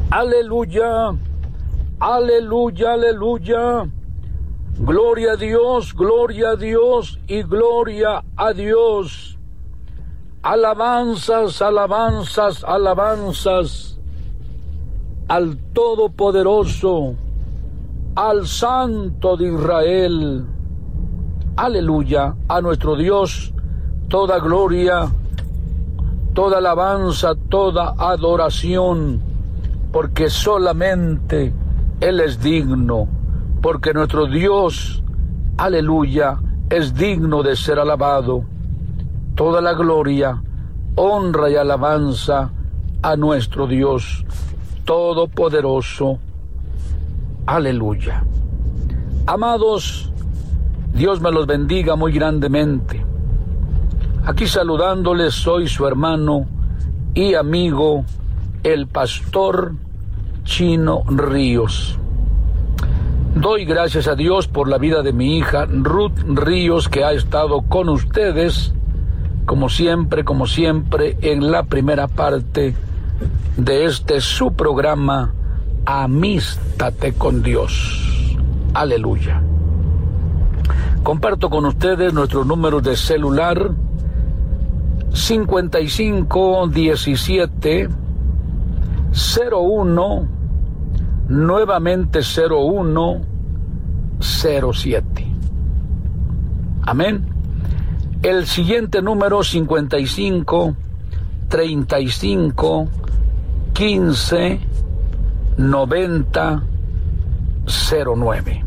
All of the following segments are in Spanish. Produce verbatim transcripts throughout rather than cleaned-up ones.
Aleluya, aleluya, aleluya. Gloria a Dios, gloria a Dios y gloria a Dios. Alabanzas, alabanzas, alabanzas al Todopoderoso, al Santo de Israel. Aleluya, a nuestro Dios, toda gloria, toda alabanza, toda adoración, porque solamente Él es digno, porque nuestro Dios, aleluya, es digno de ser alabado. Toda la gloria, honra y alabanza a nuestro Dios Todopoderoso. Aleluya. Amados, Dios me los bendiga muy grandemente. Aquí saludándoles soy su hermano y amigo, el pastor Chino Ríos. Doy gracias a Dios por la vida de mi hija Ruth Ríos, que ha estado con ustedes, como siempre, como siempre, en la primera parte de este su programa, Amístate con Dios. Aleluya. Comparto con ustedes nuestros números de celular: cincuenta y cinco diecisiete cero uno, nuevamente cero uno cero siete. Amén. El siguiente número: cincuenta y cinco treinta y cinco quince noventa cero nueve.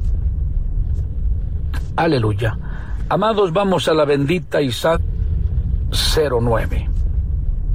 Aleluya. Amados, vamos a la bendita Isaac cero nueve.